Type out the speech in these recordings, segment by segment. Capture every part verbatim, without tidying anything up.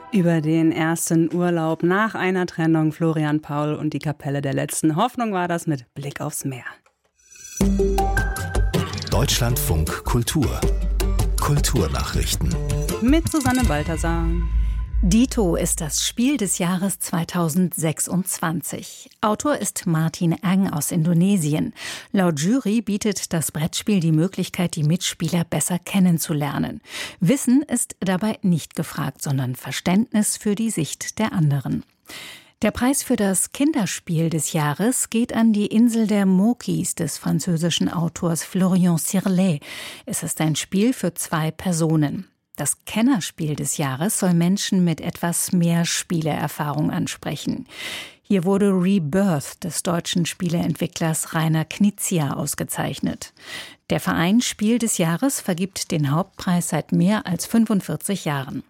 Über den ersten Urlaub nach einer Trennung, Florian Paul und die Kapelle der letzten Hoffnung war das mit Blick aufs Meer. Deutschlandfunk Kultur. Kulturnachrichten. Mit Susanne Balthasar. Dito ist das Spiel des Jahres zweitausendsechsundzwanzig. Autor ist Martin Ang aus Indonesien. Laut Jury bietet das Brettspiel die Möglichkeit, die Mitspieler besser kennenzulernen. Wissen ist dabei nicht gefragt, sondern Verständnis für die Sicht der anderen. Der Preis für das Kinderspiel des Jahres geht an die Insel der Mokis des französischen Autors Florian Sirlet. Es ist ein Spiel für zwei Personen. Das Kennerspiel des Jahres soll Menschen mit etwas mehr Spieleerfahrung ansprechen. Hier wurde Rebirth des deutschen Spieleentwicklers Rainer Knizia ausgezeichnet. Der Verein Spiel des Jahres vergibt den Hauptpreis seit mehr als fünfundvierzig Jahren.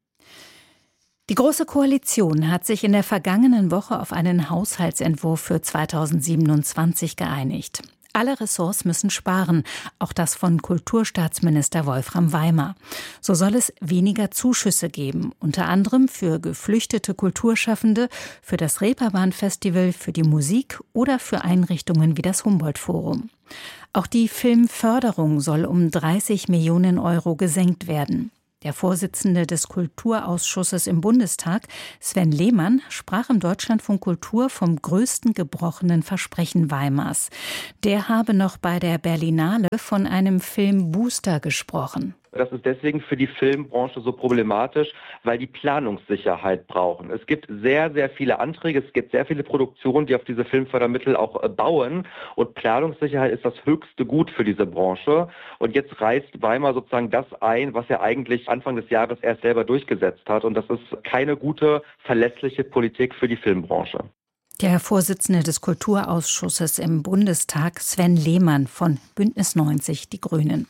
Die Große Koalition hat sich in der vergangenen Woche auf einen Haushaltsentwurf für zweitausendsiebenundzwanzig geeinigt. Alle Ressorts müssen sparen, auch das von Kulturstaatsminister Wolfram Weimer. So soll es weniger Zuschüsse geben, unter anderem für geflüchtete Kulturschaffende, für das Reeperbahn-Festival, für die Musik oder für Einrichtungen wie das Humboldt-Forum. Auch die Filmförderung soll um dreißig Millionen Euro gesenkt werden. Der Vorsitzende des Kulturausschusses im Bundestag, Sven Lehmann, sprach im Deutschlandfunk Kultur vom größten gebrochenen Versprechen Weimars. Der habe noch bei der Berlinale von einem Filmbooster gesprochen. Das ist deswegen für die Filmbranche so problematisch, weil die Planungssicherheit brauchen. Es gibt sehr, sehr viele Anträge, es gibt sehr viele Produktionen, die auf diese Filmfördermittel auch bauen. Und Planungssicherheit ist das höchste Gut für diese Branche. Und jetzt reißt Weimar sozusagen das ein, was er eigentlich Anfang des Jahres erst selber durchgesetzt hat. Und das ist keine gute, verlässliche Politik für die Filmbranche. Der Vorsitzende des Kulturausschusses im Bundestag, Sven Lehmann von Bündnis neunzig, die Grünen.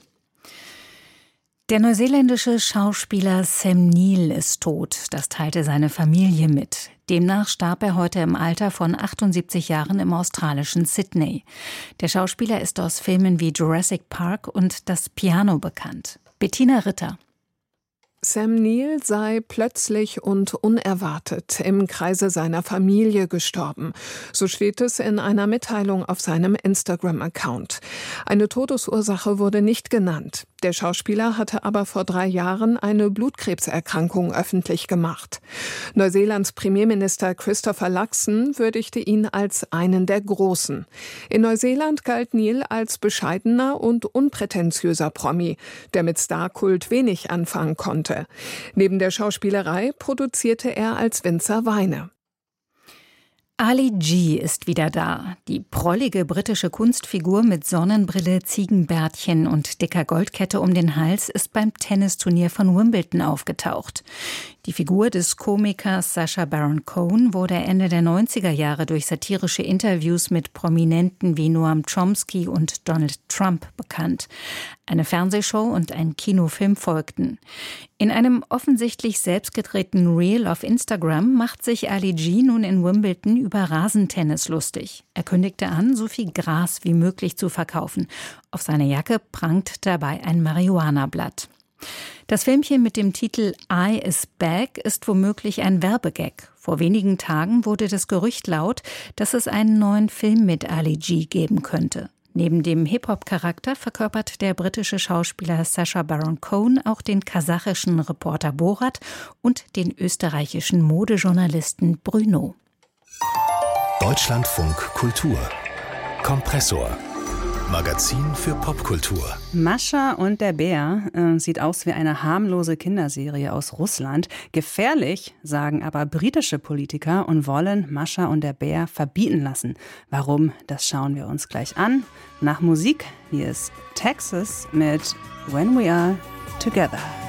Der neuseeländische Schauspieler Sam Neill ist tot. Das teilte seine Familie mit. Demnach starb er heute im Alter von achtundsiebzig Jahren im australischen Sydney. Der Schauspieler ist aus Filmen wie Jurassic Park und Das Piano bekannt. Bettina Ritter. Sam Neill sei plötzlich und unerwartet im Kreise seiner Familie gestorben. So steht es in einer Mitteilung auf seinem Instagram-Account. Eine Todesursache wurde nicht genannt. Der Schauspieler hatte aber vor drei Jahren eine Blutkrebserkrankung öffentlich gemacht. Neuseelands Premierminister Christopher Luxon würdigte ihn als einen der Großen. In Neuseeland galt Neill als bescheidener und unprätentiöser Promi, der mit Starkult wenig anfangen konnte. Neben der Schauspielerei produzierte er als Winzer Weine. Ali G ist wieder da. Die prollige britische Kunstfigur mit Sonnenbrille, Ziegenbärtchen und dicker Goldkette um den Hals ist beim Tennisturnier von Wimbledon aufgetaucht. Die Figur des Komikers Sacha Baron Cohen wurde Ende der neunziger Jahre durch satirische Interviews mit Prominenten wie Noam Chomsky und Donald Trump bekannt. Eine Fernsehshow und ein Kinofilm folgten. In einem offensichtlich selbstgedrehten Reel auf Instagram macht sich Ali G nun in Wimbledon über Rasentennis lustig. Er kündigte an, so viel Gras wie möglich zu verkaufen. Auf seiner Jacke prangt dabei ein Marihuana-Blatt. Das Filmchen mit dem Titel I is Back ist womöglich ein Werbegag. Vor wenigen Tagen wurde das Gerücht laut, dass es einen neuen Film mit Ali G geben könnte. Neben dem Hip-Hop-Charakter verkörpert der britische Schauspieler Sacha Baron Cohen auch den kasachischen Reporter Borat und den österreichischen Modejournalisten Bruno. Deutschlandfunk Kultur. Kompressor. Magazin für Popkultur. Mascha und der Bär äh, sieht aus wie eine harmlose Kinderserie aus Russland. Gefährlich, sagen aber britische Politiker und wollen Mascha und der Bär verbieten lassen. Warum, das schauen wir uns gleich an. Nach Musik, hier ist Texas mit When We Are Together.